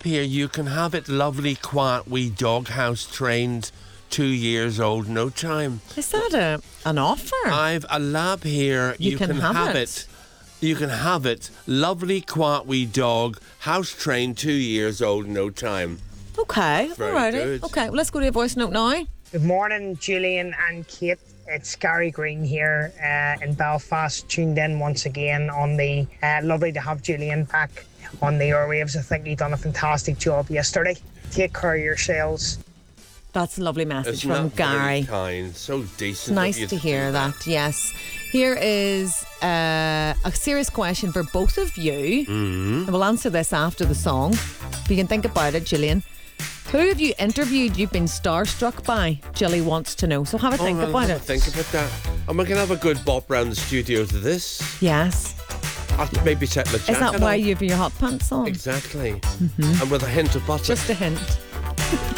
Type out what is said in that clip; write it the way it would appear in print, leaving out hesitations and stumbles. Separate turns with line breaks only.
here. You can have it. Lovely, quiet, wee doghouse trained, 2 years old, no time.
Is that an offer?
I've a lab here.
You can have it.
You can have it. Lovely, quiet, wee dog, house trained, 2 years old, no time.
Okay,
Very
alrighty.
good.
Okay, well, let's go to a voice note now.
Good morning, Julian and Kate. It's Gary Green here in Belfast, tuned in once again on the lovely to have Julian back on the airwaves. I think he done a fantastic job yesterday. Take care of yourselves.
That's a lovely message
Isn't
from
that very
Gary.
kind? So decent.
It's nice
of you
to hear
do
that, yes. Here is a serious question for both of you. And we'll answer this after the song. If you can think about it, Gillian. Who have you interviewed you've been starstruck by? Jilly wants to know. So have a think
I'll
about
have
it.
a think about that. And we're going to have a good bop round the studio to this.
Yes.
I'll maybe set my jacket
Is that why
on.
you have your hot pants on?
Exactly. And with a hint of butter.
Just a hint.